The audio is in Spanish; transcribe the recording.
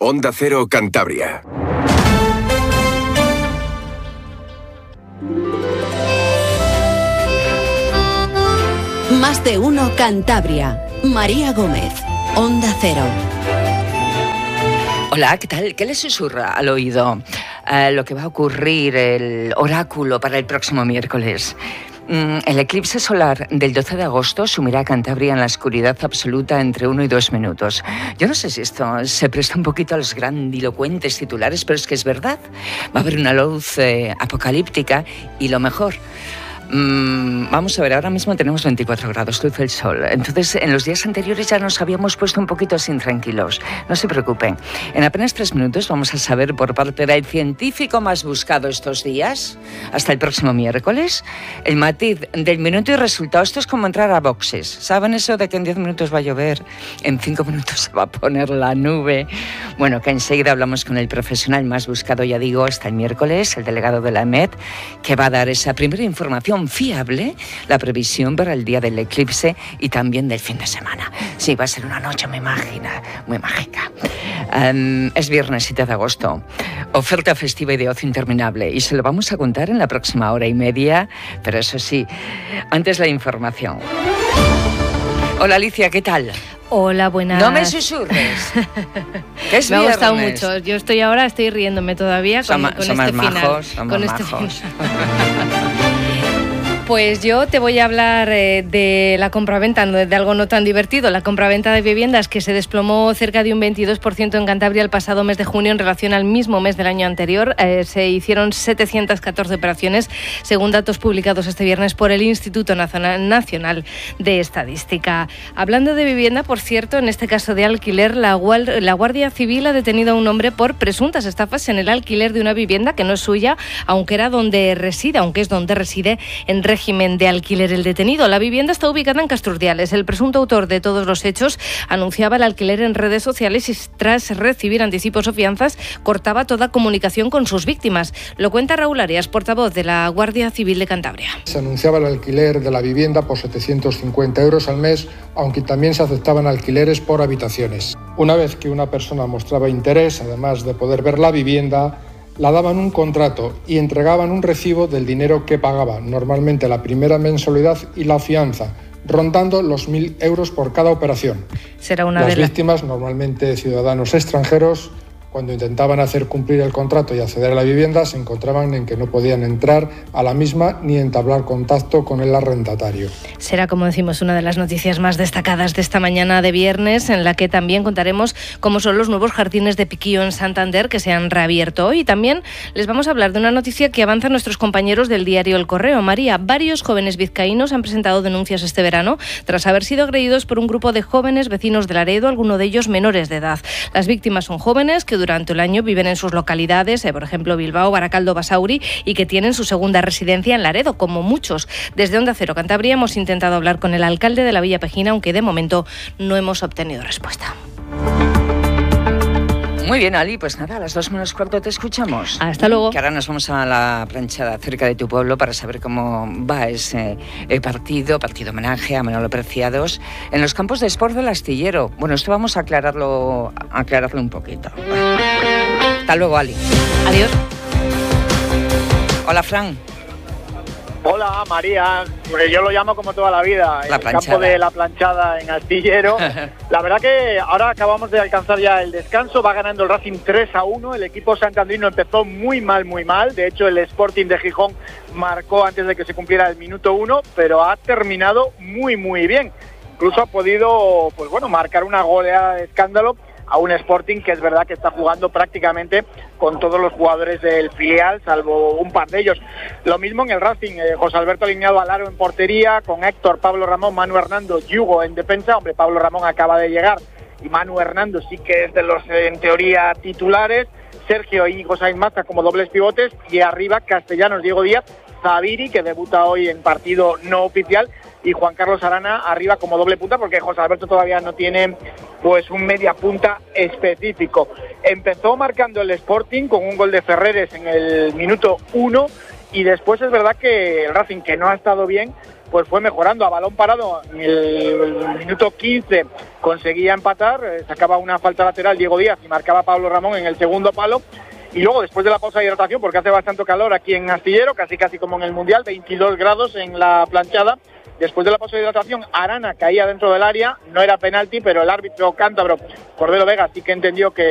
Onda Cero Cantabria. Más de uno Cantabria. María Gómez, Onda Cero. Hola, ¿qué tal? ¿Qué le susurra al oído lo que va a ocurrir, el oráculo para el próximo miércoles? El eclipse solar del 12 de agosto sumirá a Cantabria en la oscuridad absoluta entre 1 y 2 minutos. Yo no sé si esto se presta un poquito a los grandilocuentes titulares, pero es que es verdad. Va a haber una luz apocalíptica y lo mejor... vamos a ver, ahora mismo tenemos 24 grados, luce el sol. Entonces, en los días anteriores ya nos habíamos puesto un poquito así tranquilos. No se preocupen. En apenas 3 minutos vamos a saber por parte del científico más buscado estos días, hasta el próximo miércoles, el matiz del minuto y resultado. Esto es como entrar a boxes. ¿Saben eso de que en 10 minutos va a llover? En 5 minutos se va a poner la nube. Bueno, que enseguida hablamos con el profesional más buscado, ya digo, hasta el miércoles, el delegado de la EMET, que va a dar esa primera información fiable, la previsión para el día del eclipse y también del fin de semana. Sí, va a ser una noche muy mágica. Es viernes 7 de agosto. Oferta festiva y de ocio interminable. Y se lo vamos a contar en la próxima hora y media, pero eso sí, antes la información. Hola Alicia, ¿qué tal? Hola, buenas. No me susurres. Que es me ha viernes. gustado mucho. Yo estoy riéndome todavía con este final. Con este final. Pues yo te voy a hablar de la compraventa, de algo no tan divertido, la compraventa de viviendas que se desplomó cerca de un 22% en Cantabria el pasado mes de junio en relación al mismo mes del año anterior. Se hicieron 714 operaciones, según datos publicados este viernes por el Instituto Nacional de Estadística. Hablando de vivienda, por cierto, en este caso de alquiler, la Guardia Civil ha detenido a un hombre por presuntas estafas en el alquiler de una vivienda que no es suya, aunque es donde reside en régimen de alquiler el detenido. La vivienda está ubicada en Castrurdiales. El presunto autor de todos los hechos anunciaba el alquiler en redes sociales y tras recibir anticipos o fianzas cortaba toda comunicación con sus víctimas. Lo cuenta Raúl Arias, portavoz de la Guardia Civil de Cantabria. Se anunciaba el alquiler de la vivienda por 750 euros al mes, aunque también se aceptaban alquileres por habitaciones. Una vez que una persona mostraba interés, además de poder ver la vivienda, la daban un contrato y entregaban un recibo del dinero que pagaba, normalmente la primera mensualidad y la fianza, rondando los 1.000 euros por cada operación. Las víctimas, normalmente ciudadanos extranjeros, cuando intentaban hacer cumplir el contrato y acceder a la vivienda, se encontraban en que no podían entrar a la misma ni entablar contacto con el arrendatario. Será, como decimos, una de las noticias más destacadas de esta mañana de viernes, en la que también contaremos cómo son los nuevos jardines de Piquillo en Santander que se han reabierto hoy. Y también les vamos a hablar de una noticia que avanzan nuestros compañeros del diario El Correo. María, varios jóvenes vizcaínos han presentado denuncias este verano tras haber sido agredidos por un grupo de jóvenes vecinos de Laredo, algunos de ellos menores de edad. Las víctimas son jóvenes que durante el año viven en sus localidades, por ejemplo Bilbao, Baracaldo, Basauri, y que tienen su segunda residencia en Laredo, como muchos. Desde Onda Cero Cantabria hemos intentado hablar con el alcalde de la Villa Pejina, aunque de momento no hemos obtenido respuesta. Muy bien, Ali, pues nada, a las 2 menos cuarto te escuchamos. Hasta luego. Que ahora nos vamos a la planchada cerca de tu pueblo para saber cómo va ese partido homenaje a Manolo Preciados en los campos de Sport del Astillero. Bueno, esto vamos a aclararlo un poquito. Hasta luego, Ali. Adiós. Hola, Fran. Hola, María. Yo lo llamo como toda la vida, el campo de la planchada en Astillero. La verdad que ahora acabamos de alcanzar ya el descanso, va ganando el Racing 3-1, el equipo santandrino empezó muy mal. De hecho el Sporting de Gijón marcó antes de que se cumpliera el minuto 1, pero ha terminado muy bien. Incluso ha podido, marcar una goleada de escándalo a un Sporting que es verdad que está jugando prácticamente con todos los jugadores del filial, salvo un par de ellos. Lo mismo en el Racing, José Alberto alineado al aro en portería, con Héctor, Pablo Ramón, Manu Hernando, Yugo en defensa. Hombre, Pablo Ramón acaba de llegar y Manu Hernando sí que es de los, en teoría, titulares. Sergio y José Maza como dobles pivotes y arriba Castellanos, Diego Díaz, Zaviri, que debuta hoy en partido no oficial, y Juan Carlos Arana arriba como doble punta, porque José Alberto todavía no tiene un media punta específico. Empezó marcando el Sporting con un gol de Ferreres en el minuto 1 y después es verdad que el Racing, que no ha estado bien, pues fue mejorando. A balón parado, en el minuto 15 conseguía empatar, sacaba una falta lateral Diego Díaz y marcaba Pablo Ramón en el segundo palo. Y luego, después de la pausa de hidratación, porque hace bastante calor aquí en Astillero, casi como en el Mundial, 22 grados en la planchada. Después de la pausa de hidratación, Arana caía dentro del área, no era penalti, pero el árbitro cántabro, Cordero Vega, sí que entendió que